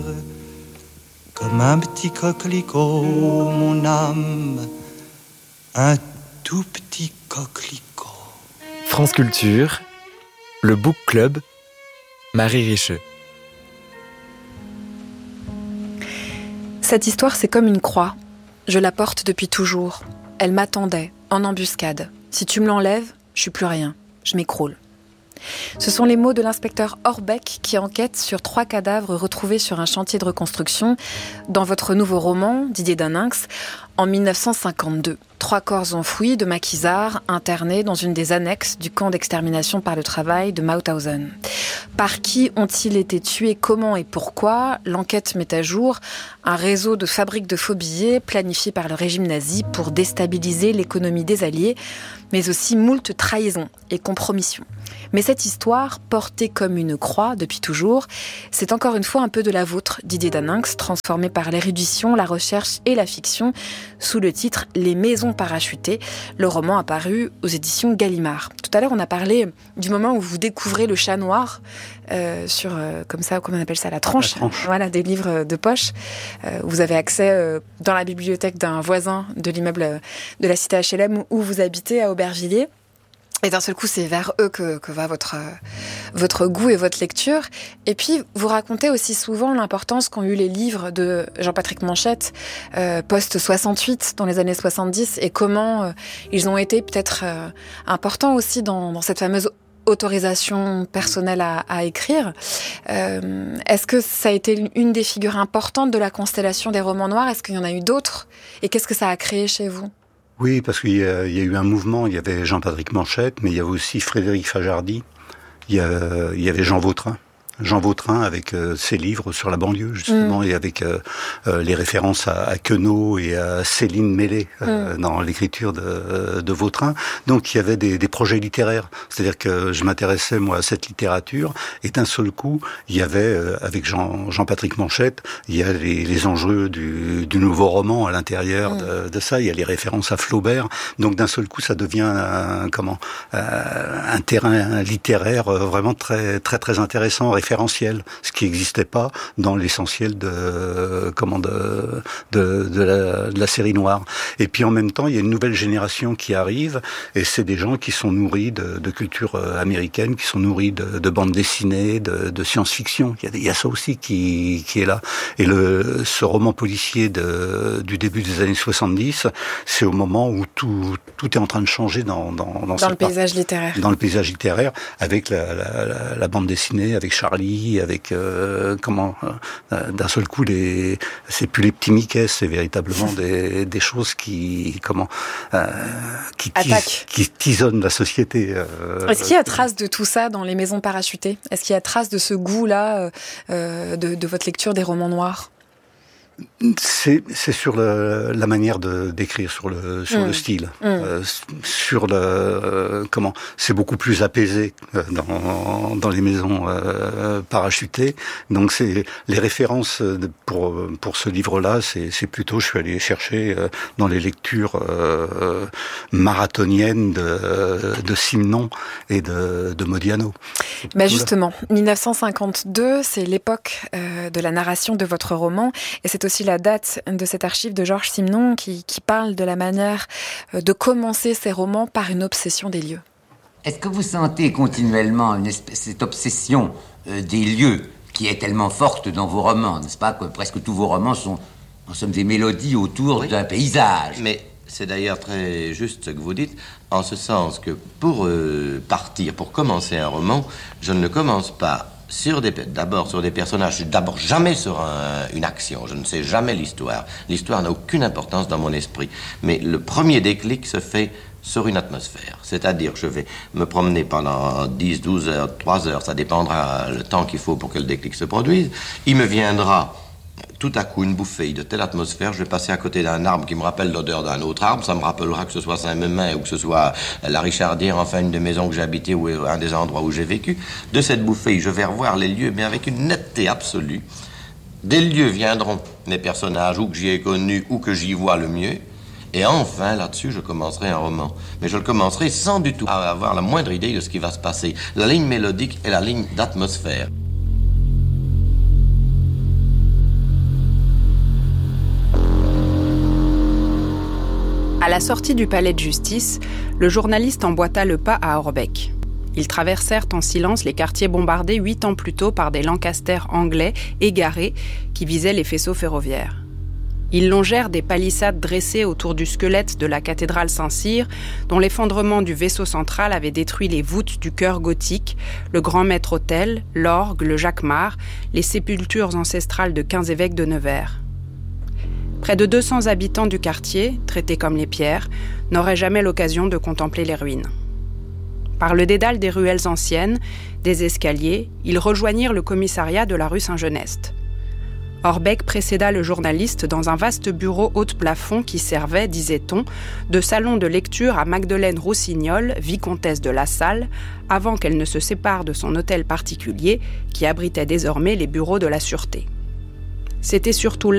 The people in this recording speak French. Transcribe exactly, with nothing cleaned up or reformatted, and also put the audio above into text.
Comme un petit coquelicot, mon âme, un tout petit coquelicot. France Culture, le Book Club, Marie Richeux. Cette histoire, c'est comme une croix. Je la porte depuis toujours. Elle m'attendait, en embuscade. Si tu me l'enlèves, je suis plus rien. Je m'écroule. Ce sont les mots de l'inspecteur Orbeck qui enquête sur trois cadavres retrouvés sur un chantier de reconstruction dans votre nouveau roman, Didier Daninx, en dix-neuf cent cinquante-deux. Trois corps enfouis de maquisards internés dans une des annexes du camp d'extermination par le travail de Mauthausen. Par qui ont-ils été tués, comment et pourquoi ? L'enquête met à jour un réseau de fabriques de faux billets planifié par le régime nazi pour déstabiliser l'économie des Alliés, mais aussi moult trahisons et compromissions. Mais cette histoire, portée comme une croix depuis toujours, c'est encore une fois un peu de la vôtre, Didier Daninx, transformé par l'érudition, la recherche et la fiction, sous le titre « Les maisons parachutées », le roman apparu aux éditions Gallimard. Tout à l'heure, on a parlé du moment où vous découvrez le chat noir euh, sur, euh, comme ça, comment on appelle ça, la tranche, la tranche. Voilà, des livres de poche. Euh, vous avez accès euh, dans la bibliothèque d'un voisin de l'immeuble de la cité H L M où vous habitez, à Aubervilliers. Et d'un seul coup, c'est vers eux que, que va votre, votre goût et votre lecture. Et puis, vous racontez aussi souvent l'importance qu'ont eu les livres de Jean-Patrick Manchette, euh, post-soixante-huit, dans les années soixante-dix, et comment euh, ils ont été peut-être euh, importants aussi dans, dans cette fameuse autorisation personnelle à, à écrire. Euh, est-ce que ça a été une des figures importantes de la constellation des romans noirs ? Est-ce qu'il y en a eu d'autres ? Et qu'est-ce que ça a créé chez vous ? Oui, parce qu'il y a, il y a eu un mouvement, il y avait Jean-Patrick Manchette, mais il y avait aussi Frédéric Fajardy, il y, a, il y avait Jean Vautrin. Jean Vautrin avec euh, ses livres sur la banlieue, justement, mmh. et avec euh, euh, les références à, à Queneau et à Céline Mélé euh, mmh. dans l'écriture de, de Vautrin. Donc il y avait des, des projets littéraires, c'est-à-dire que je m'intéressais moi à cette littérature, et d'un seul coup, il y avait, euh, avec Jean, Jean-Patrick Manchette, il y a les, les enjeux du, du nouveau roman à l'intérieur mmh. de, de ça, il y a les références à Flaubert, donc d'un seul coup ça devient un, comment, euh, un terrain littéraire vraiment très très très intéressant, référentiel, ce qui n'existait pas dans l'essentiel de comment de de, de, la, de la série noire. Et puis en même temps, il y a une nouvelle génération qui arrive, et c'est des gens qui sont nourris de, de culture américaine, qui sont nourris de, de bandes dessinées, de, de science-fiction. Il y a, il y a ça aussi qui qui est là. Et le ce roman policier de du début des années soixante-dix, c'est au moment où tout tout est en train de changer dans dans dans, dans le paysage part, littéraire. Dans le paysage littéraire, avec la la, la, la bande dessinée, avec Charlie, avec euh, comment euh, d'un seul coup les c'est plus les petits Mickey, c'est véritablement des des choses qui comment euh, qui tis, qui tisonnent la société. Euh, Est-ce qu'il y a trace de tout ça dans Les Maisons parachutées ? Est-ce qu'il y a trace de ce goût-là euh, de, de votre lecture des romans noirs ? C'est, c'est sur le, la manière de d'écrire, sur le sur mmh. le style, mmh. euh, sur le euh, comment. C'est beaucoup plus apaisé euh, dans dans les maisons euh, parachutées. Donc c'est les références pour pour ce livre-là, c'est c'est plutôt je suis allé chercher euh, dans les lectures euh, marathoniennes de de Simenon et de de Modiano. Bah justement, dix-neuf cent cinquante-deux, c'est l'époque euh, de la narration de votre roman, et c'est aussi la date de cette archive de Georges Simenon qui, qui parle de la manière de commencer ses romans par une obsession des lieux. Est-ce que vous sentez continuellement une espèce, cette obsession euh, des lieux qui est tellement forte dans vos romans, n'est-ce pas, que presque tous vos romans sont, en somme, des mélodies autour oui. d'un paysage. Mais c'est d'ailleurs très juste ce que vous dites, en ce sens que pour euh, partir, pour commencer un roman, je ne le commence pas sur des, d'abord sur des personnages, d'abord jamais sur un, une action, je ne sais jamais l'histoire. L'histoire n'a aucune importance dans mon esprit. Mais le premier déclic se fait sur une atmosphère. C'est-à-dire, je vais me promener pendant dix, douze heures, trois heures, ça dépendra le temps qu'il faut pour que le déclic se produise. Il me viendra tout à coup une bouffée de telle atmosphère, je vais passer à côté d'un arbre qui me rappelle l'odeur d'un autre arbre, ça me rappellera que ce soit Saint-Mémin ou que ce soit la Richardière, enfin une des maisons que j'ai habitées ou un des endroits où j'ai vécu. De cette bouffée, je vais revoir les lieux, mais avec une netteté absolue. Des lieux viendront mes personnages, ou que j'y ai connus, ou que j'y vois le mieux. Et enfin, là-dessus, je commencerai un roman. Mais je le commencerai sans du tout avoir la moindre idée de ce qui va se passer. La ligne mélodique et la ligne d'atmosphère. la sortie du palais de justice, le journaliste emboîta le pas à Orbeck. Ils traversèrent en silence les quartiers bombardés huit ans plus tôt par des Lancaster anglais égarés qui visaient les faisceaux ferroviaires. Ils longèrent des palissades dressées autour du squelette de la cathédrale Saint-Cyr, dont l'effondrement du vaisseau central avait détruit les voûtes du chœur gothique, le grand maître-autel, l'orgue, le jacquemart, les sépultures ancestrales de quinze évêques de Nevers. Près de deux cents habitants du quartier, traités comme les pierres, n'auraient jamais l'occasion de contempler les ruines. Par le dédale des ruelles anciennes, des escaliers, ils rejoignirent le commissariat de la rue Saint-Genest. Orbeck précéda le journaliste dans un vaste bureau haut de plafond qui servait, disait-on, de salon de lecture à Magdeleine Roussignol, vicomtesse de La Salle, avant qu'elle ne se sépare de son hôtel particulier qui abritait désormais les bureaux de la Sûreté. C'était surtout là